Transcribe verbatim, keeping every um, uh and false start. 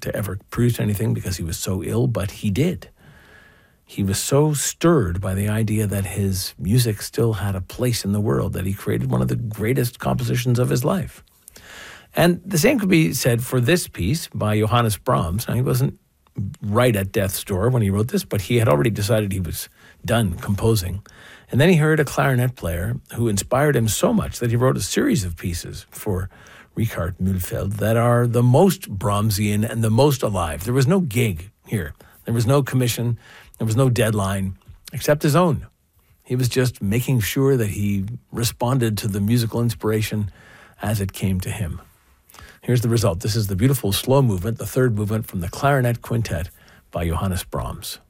to ever produce anything because he was so ill, but he did. He was so stirred by the idea that his music still had a place in the world that he created one of the greatest compositions of his life. And the same could be said for this piece by Johannes Brahms. Now, he wasn't right at death's door when he wrote this, but he had already decided he was done composing. And then he heard a clarinet player who inspired him so much that he wrote a series of pieces for Richard Mühlfeld that are the most Brahmsian and the most alive. There was no gig here. There was no commission. There was no deadline except his own. He was just making sure that he responded to the musical inspiration as it came to him. Here's the result. This is the beautiful slow movement, the third movement from the Clarinet Quintet by Johannes Brahms.